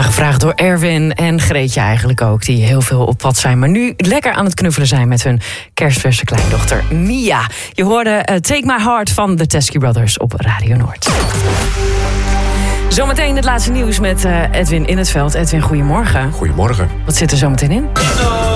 Aangevraagd door Erwin en Greetje eigenlijk ook, die heel veel op pad zijn. Maar nu lekker aan het knuffelen zijn met hun kerstverse kleindochter Mia. Je hoorde Take My Heart van de Teskey Brothers op Radio Noord. Zometeen het laatste nieuws met Edwin in het veld. Edwin, goedemorgen. Goedemorgen. Wat zit er zometeen in?